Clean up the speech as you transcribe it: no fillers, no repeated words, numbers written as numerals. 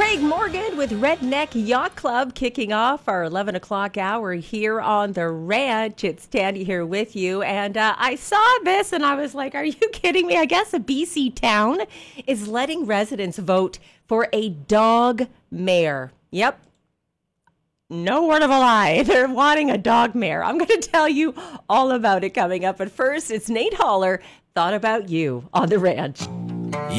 Craig Morgan with Redneck Yacht Club kicking off our 11 o'clock hour here on the ranch. It's Tandy here with you. And I saw this and I was like, are you kidding me? I guess a BC town is letting residents vote for a dog mayor. Yep. No word of a lie. They're wanting a dog mayor. I'm going to tell you all about it coming up. But first, it's Nate Haller, Thought About You on the Ranch.